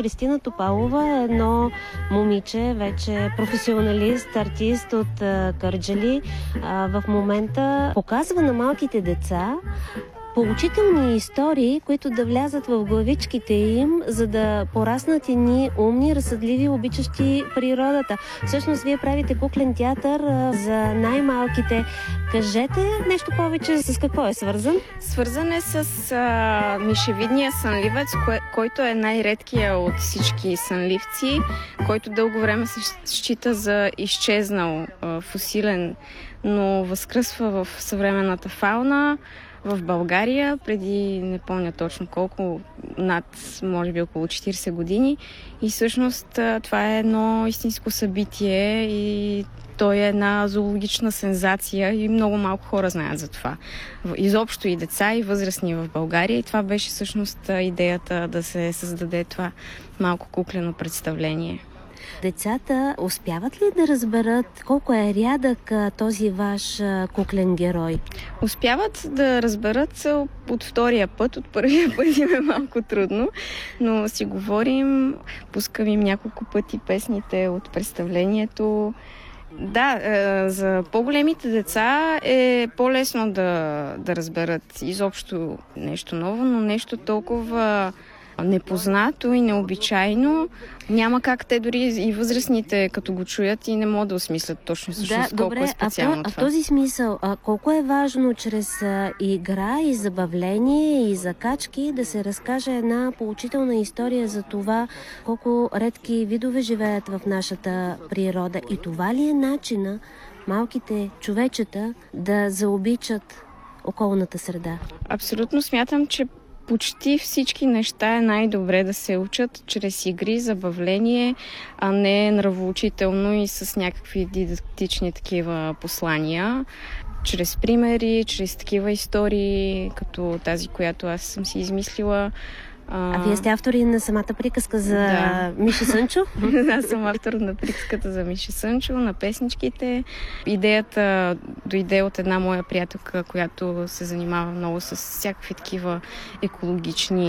Кристина Топалова е едно момиче, вече професионалист, артист от Кърджали. В момента показва на малките деца поучителни истории, които да влязат в главичките им, за да пораснат едни умни, разсъдливи, обичащи природата. Всъщност, вие правите куклен театър за най-малките. Кажете нещо повече, с какво е свързан? Свързан е с мишевидния сънливец, който е най-редкия от всички сънливци, който дълго време се счита за изчезнал фосилен, но възкръсва в съвременната фауна в България преди, не помня точно колко, над, може би около 40 години. И всъщност това е едно истинско събитие и той е една зоологична сензация и много малко хора знаят за това. Изобщо и деца, и възрастни в България. И това беше всъщност идеята да се създаде това малко куклено представление. Децата успяват ли да разберат колко е рядък този ваш куклен герой? Успяват да разберат от втория път, от първия път им е малко трудно, но си говорим, пускам им няколко пъти песните от представлението. Да, за по-големите деца е по-лесно да разберат изобщо нещо ново, но нещо толкова непознато и необичайно. Няма как те дори и възрастните, като го чуят, и не могат да осмислят точно всъщност колко е специално това. А в този смисъл, колко е важно чрез игра и забавление и закачки да се разкаже една поучителна история за това колко редки видове живеят в нашата природа. И това ли е начина малките човечета да заобичат околната среда? Абсолютно смятам, че почти всички неща е най-добре да се учат чрез игри, забавление, а не нравоучително и с някакви дидактични такива послания. Чрез примери, чрез такива истории, като тази, която аз съм си измислила. А вие сте автори на самата приказка за Миши Сънчо? Аз съм автор на приказката за Миши Сънчо, на песничките. Идеята дойде от една моя приятелка, която се занимава много с всякакви такива екологични